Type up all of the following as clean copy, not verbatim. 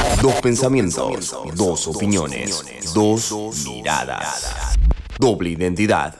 Dos pensamientos, dos opiniones, dos miradas. Doble identidad.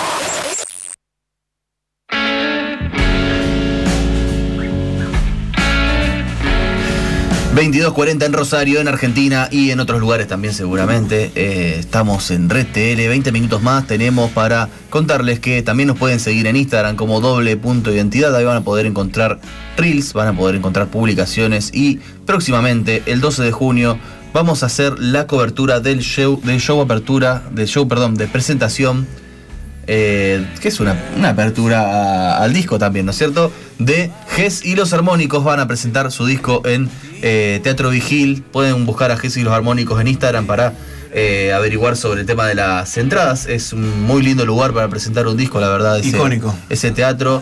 ...22:40 en Rosario, en Argentina y en otros lugares también seguramente. Estamos en Red TL, 20 minutos más tenemos para contarles que también nos pueden seguir en Instagram como doble.identidad. Ahí van a poder encontrar reels, van a poder encontrar publicaciones y próximamente, el 12 de junio, vamos a hacer la cobertura del show de presentación, que es una apertura al disco también, ¿no es cierto? De Gess y los Armónicos. Van a presentar su disco en Teatro Vigil. Pueden buscar a Gess y los Armónicos en Instagram para averiguar sobre el tema de las entradas. Es un muy lindo lugar para presentar un disco, la verdad. Icónico. Ese teatro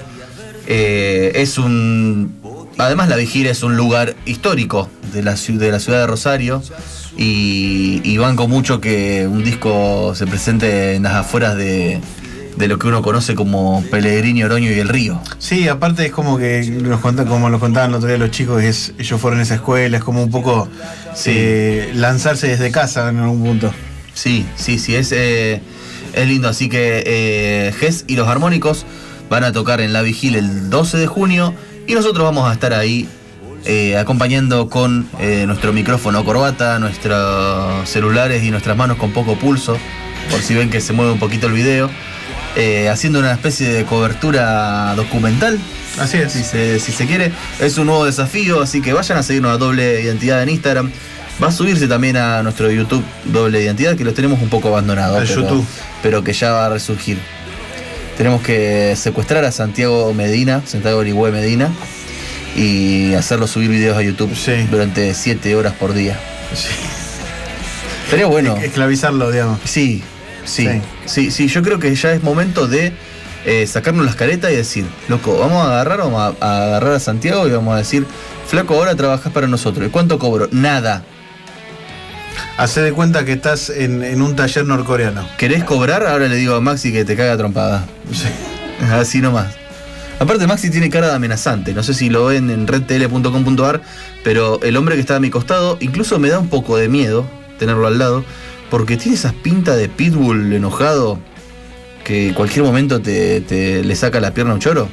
además la Vigil es un lugar histórico de la ciudad de Rosario. Y banco mucho que un disco se presente en las afueras de lo que uno conoce como Pellegrini, Oroño y El Río. Sí, aparte es como que como nos contaban el otro día los chicos, ellos fueron a esa escuela, es como un poco lanzarse desde casa en algún punto. Sí, es lindo. Así que Gess y los Armónicos van a tocar en La Vigil el 12 de junio y nosotros vamos a estar ahí acompañando con nuestro micrófono corbata, nuestros celulares y nuestras manos con poco pulso, por si ven que se mueve un poquito el video. Haciendo una especie de cobertura documental. Así es. Si se quiere. Es un nuevo desafío, así que vayan a seguirnos a Doble Identidad en Instagram. Va a subirse también a nuestro YouTube Doble Identidad, que lo tenemos un poco abandonado. Pero que ya va a resurgir. Tenemos que secuestrar a Santiago Origüe Medina, y hacerlo subir videos a YouTube durante 7 horas por día. Sí. Sería bueno. Esclavizarlo, digamos. Sí, yo creo que ya es momento de sacarnos las caretas y decir, loco, vamos a agarrar a Santiago y vamos a decir, flaco, ahora trabajás para nosotros. ¿Y cuánto cobro? Nada. Hacé de cuenta que estás en un taller norcoreano. ¿Querés cobrar? Ahora le digo a Maxi que te caga trompada. Sí. Así nomás. Aparte, Maxi tiene cara de amenazante. No sé si lo ven en redtl.com.ar, pero el hombre que está a mi costado, incluso me da un poco de miedo tenerlo al lado, porque tiene esas pintas de pitbull enojado que en cualquier momento le saca la pierna a un choro.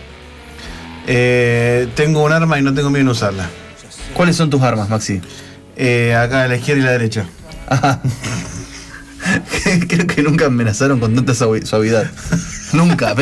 Tengo un arma y no tengo miedo en usarla. ¿Cuáles son tus armas, Maxi? Acá a la izquierda y la derecha. Creo que nunca amenazaron con tanta suavidad. Nunca.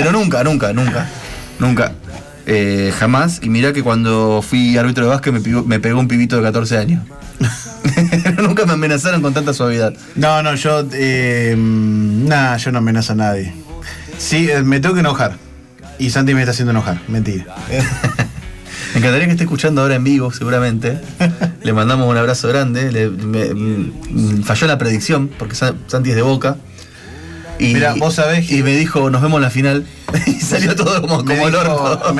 Jamás. Y mirá que cuando fui árbitro de básquet me pegó un pibito de 14 años. Nunca me amenazaron con tanta suavidad. No, yo no amenazo a nadie. Sí, me tengo que enojar. Y Santi me está haciendo enojar. Mentira. Me encantaría que esté escuchando ahora en vivo, seguramente. Le mandamos un abrazo grande. Falló la predicción, porque Santi es de Boca. Y, mira, vos sabés. Y me dijo, nos vemos en la final. Y salió todo como el orto.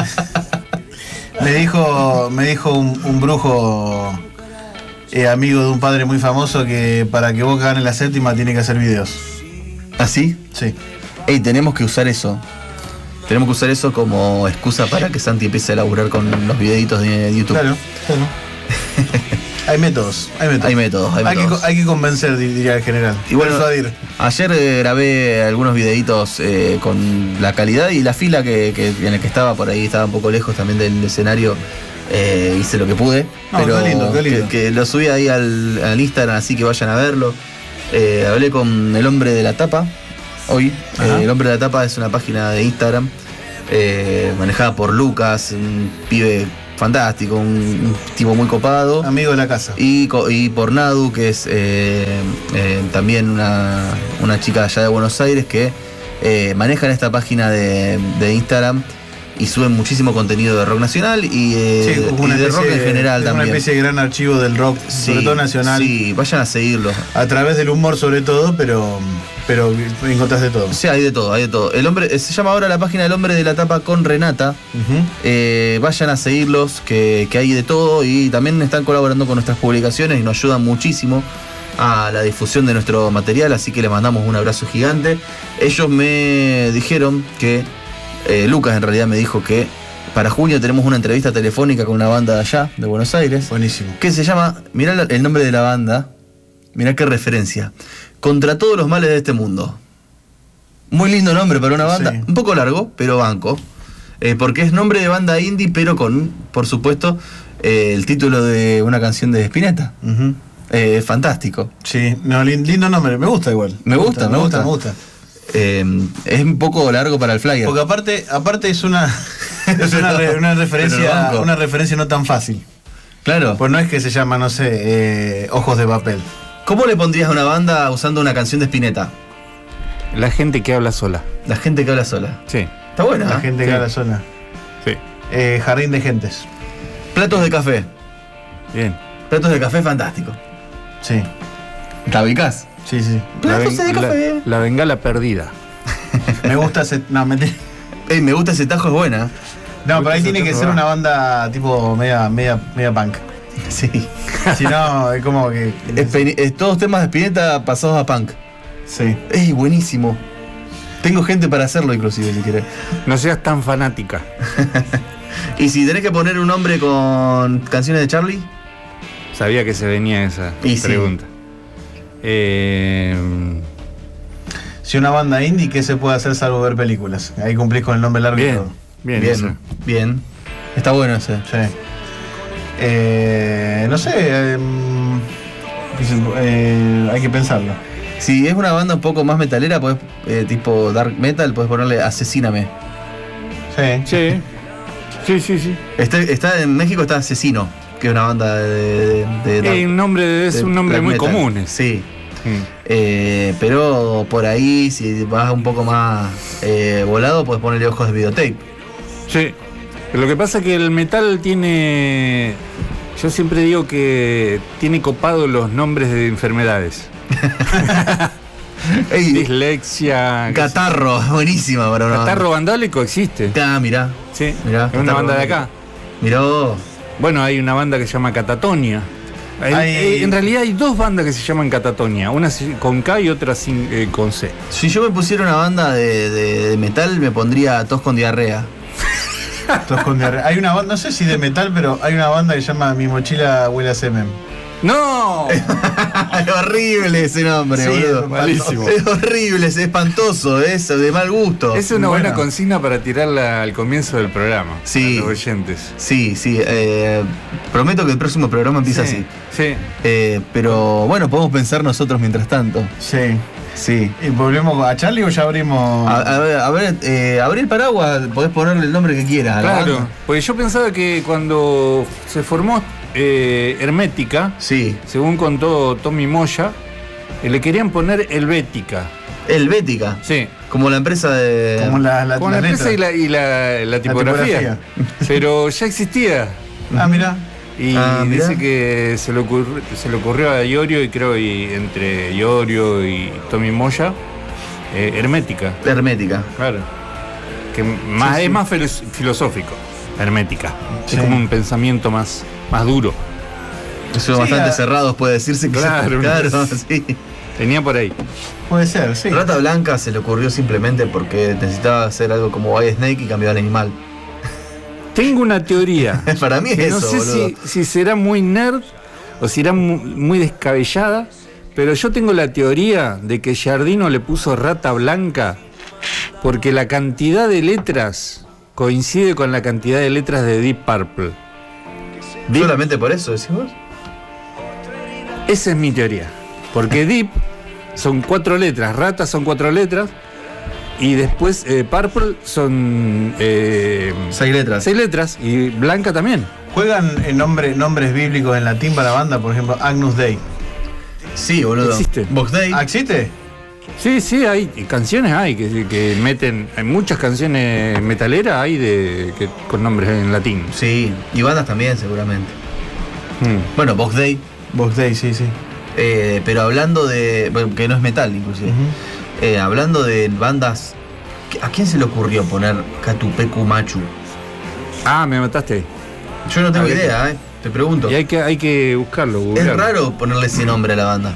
Me dijo un brujo, amigo de un padre muy famoso, que para que Boca gane la séptima tiene que hacer videos. ¿Ah, sí? Sí. Ey, tenemos que usar eso. Tenemos que usar eso como excusa para que Santi empiece a laburar con los videitos de YouTube. Claro. Hay métodos. Hay que convencer, diría el general. Y bueno, persuadir. Ayer grabé algunos videitos con la calidad y la fila en el que estaba por ahí, estaba un poco lejos también del escenario. Hice lo que pude. Pero qué lindo. Que lo subí ahí al Instagram, así que vayan a verlo. Hablé con el hombre de la tapa hoy. El hombre de la tapa es una página de Instagram manejada por Lucas, un pibe fantástico, un tipo muy copado. Amigo de la casa. Y por Nadu, que es también una chica allá de Buenos Aires que manejan esta página de Instagram y suben muchísimo contenido de rock nacional y de rock en general también. Una especie de gran archivo del rock, sobre todo nacional. Sí, vayan a seguirlo. A través del humor sobre todo, pero encontrás de todo. Sí, hay de todo. El hombre se llama ahora la página del hombre de la tapa con Renata. Vayan a seguirlos, que hay de todo y también están colaborando con nuestras publicaciones y nos ayudan muchísimo a la difusión de nuestro material, así que les mandamos un abrazo gigante. Ellos me dijeron que Lucas en realidad me dijo que Para junio tenemos una entrevista telefónica con una banda de allá, de Buenos Aires. Buenísimo. Que se llama, mirá el nombre de la banda, mirá qué referencia. Contra todos los males de este mundo. Muy lindo nombre para una banda, Sí. un poco largo, pero banco. Porque es nombre de banda indie, pero con, por supuesto, el título de una canción de Spinetta. Ujú. Fantástico. Sí, no, lindo nombre, me gusta igual. Me gusta. Me gusta. Es un poco largo para el flyer. Porque aparte es una una referencia no tan fácil. Claro. Pues no es que se llama, no sé, Ojos de Papel. ¿Cómo le pondrías a una banda usando una canción de Spinetta? La gente que habla sola. La gente que habla sola. Sí. Está buena. La gente que Sí. habla sola. Sí. Jardín de Gentes. Platos de café. Bien. Platos de café fantástico. Sí, ¿La ubicás? sí, sí. Platos de café. La bengala perdida. Me gusta ese. No, mentira. Me gusta ese tajo, es buena. No, pero ahí Eso tiene te que ser roba. una banda tipo media punk. Sí. Si no, es como que. Todos temas de Spinetta pasados a punk. Sí. Buenísimo. Tengo gente para hacerlo, inclusive, si querés. No seas tan fanática. Y si tenés que poner un nombre con canciones de Charlie, Sabía que se venía esa Y sí. pregunta. Si una banda indie, ¿qué se puede hacer salvo ver películas? Ahí cumplís con el nombre largo y Bien. todo. Bien, eso. bien. Está bueno ese. Sí. No sé. Hay que pensarlo. Si es una banda un poco más metalera, podés, tipo dark metal, podés ponerle Asesíname. Sí. Sí. Está en México está Asesino, que es una banda de Un nombre, es de un nombre black muy metal. común. Sí. Mm. Pero por ahí, si vas un poco más volado, podés ponerle Ojos de Videotape. Sí. Pero lo que pasa es que el metal tiene. Yo siempre digo que tiene copado los nombres de enfermedades. Dislexia. Catarro, buenísima para una Catarro vandálico existe. banda. Mirá. Sí. Mirá, es una Catarro banda de Vandálico. acá. Mirá vos. Bueno, hay una banda que se llama Catatonia. En realidad hay dos bandas que se llaman Catatonia, una con K y otra con C. Si yo me pusiera una banda de metal, me pondría Tos con Diarrea. Tos con diarrea. Hay una banda, no sé si de metal, pero hay una banda que se llama Mi mochila huele a semen. ¡No! Es horrible ese nombre, Sí, boludo. es malísimo. Es horrible, es espantoso, es de mal gusto. Es una Bueno. buena consigna para tirarla al comienzo del programa. Sí. A los oyentes. Sí. Prometo que el próximo programa empieza así. Sí. Pero bueno, podemos pensar nosotros mientras tanto. Sí. Sí. ¿Y volvemos a Charlie o ya abrimos? A ver, abrí el paraguas, podés ponerle el nombre que quieras. a la Claro, banda. porque yo pensaba que cuando se formó Hermética, Sí. según contó Tommy Moya, le querían poner Helvética. Helvética. Sí. Como la empresa de. Como la Con la empresa letra. y la tipografía. Pero ya existía. Ah, mira. Y Ah, mirá. dice que se le ocurrió a Iorio, y creo entre Iorio y Tommy Moya, Hermética. Hermética. Claro. Que más, Sí, sí. es más filosófico, Hermética. Sí. Es como un pensamiento más duro. Son Sí, bastante cerrados, puede decirse que Claro. claro, sí. Tenía por ahí. Puede ser, sí. Rata Blanca se le ocurrió simplemente porque necesitaba hacer algo como White Snake y cambió al animal. Tengo una teoría. Para mí es que no eso, sé boludo. si será muy nerd o si será muy descabellada, pero yo tengo la teoría de que Giardino le puso Rata Blanca porque la cantidad de letras coincide con la cantidad de letras de Deep Purple. ¿Solamente por eso decís vos? Esa es mi teoría. Porque Deep son 4 letras, Rata son 4 letras, y después Purple son 6 letras. 6 letras, y Blanca también. ¿Juegan en nombres bíblicos en latín para banda? Por ejemplo, Agnus Dei. Sí, boludo. Existe. Box Day. ¿Ah, existe? Sí, hay canciones que meten, hay muchas canciones metaleras con nombres en latín. Sí, y bandas también, seguramente. Bueno, Box Day. Box Day, sí, sí. Pero hablando de. Bueno, que no es metal, inclusive. Hablando de bandas. ¿A quién se le ocurrió poner Catupecu Machu? Ah, me mataste. Yo no tengo Ah, idea, te pregunto. Y hay que buscarlo. Es googlearlo. raro ponerle ese nombre a la banda.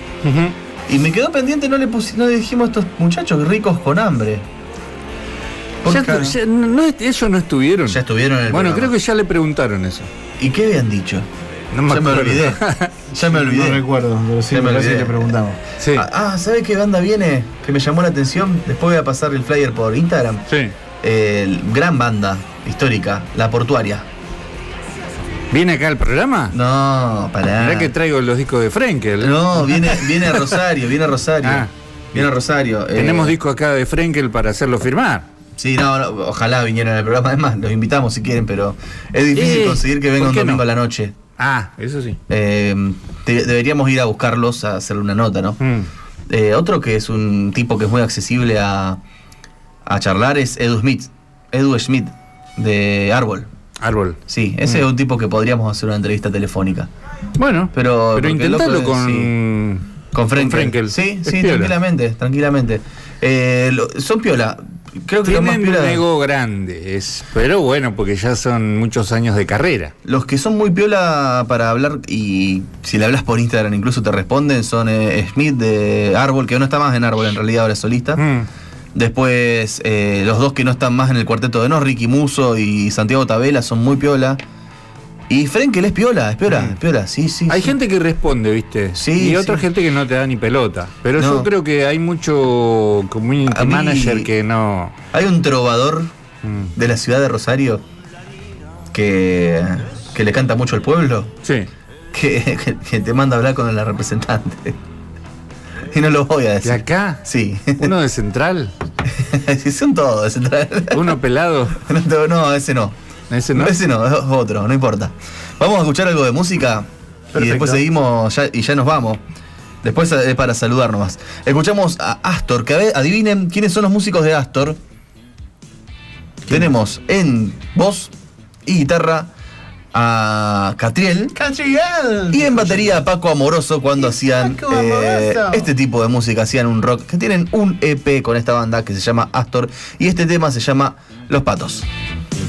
Ujú. Y me quedó pendiente, no le dijimos a estos muchachos ricos con hambre. Ellos no estuvieron. Ya estuvieron en el Bueno, programa. creo que ya le preguntaron eso. ¿Y qué habían dicho? No me Ya me acuerdo. olvidé. Ya me olvidé. No recuerdo, pero sí Ya me me parece olvidé. que le preguntamos. Sí. ¿Sabes qué banda viene? Que me llamó la atención. Después voy a pasar el flyer por Instagram. Sí. Gran banda histórica, La Portuaria. ¿Viene acá al programa? No, pará. Mirá que traigo los discos de Frenkel. No, viene a Rosario, viene a Rosario. Ah. Viene a Rosario. Tenemos discos acá de Frenkel para hacerlo firmar. Sí, no, ojalá vinieran al programa. Además, los invitamos si quieren, pero es difícil conseguir que venga ¿por un qué domingo no? a la noche. Ah, eso sí. Deberíamos ir a buscarlos, a hacerle una nota, ¿no? Otro que es un tipo que es muy accesible a charlar es Edu Schmidt, de Árbol. Árbol. Sí, ese es un tipo que podríamos hacer una entrevista telefónica. Bueno, Pero porque inténtalo loco, Con Frenkel. Sí, Es sí, piola. tranquilamente. Son piola. Creo que los más Tienen piola. un ego grande, pero bueno, porque ya son muchos años de carrera. Los que son muy piola para hablar, y si le hablas por Instagram incluso te responden, son Smith de Árbol, que no está más en Árbol en realidad, ahora es solista. Después los dos que no están más en el cuarteto de Nos, Ricky Musso y Santiago Tabela, son muy piola. Y Frenkel es piola, sí. Hay gente que responde, ¿viste? Sí, y otra sí. gente que no te da ni pelota. Pero No. yo creo que hay mucho community A mí- manager que no. Hay un trovador de la ciudad de Rosario que le canta mucho al pueblo, Sí. que te manda a hablar con la representante. Y no lo voy a ¿De decir. acá? Sí. ¿Uno de Central? Sí, son todos. ¿Uno pelado? No, ese no. ¿Ese no? Ese no, es otro, no importa. Vamos a escuchar algo de música y Perfecto. después seguimos y ya nos vamos. Después es para saludar nomás. Escuchamos a Astor, que adivinen quiénes son los músicos de Astor. Tenemos en voz y guitarra a Catriel y en batería a Paco Amoroso cuando hacían Paco Amoroso. este tipo de música, hacían un rock, que tienen un EP con esta banda que se llama Astor y este tema se llama Los Patos.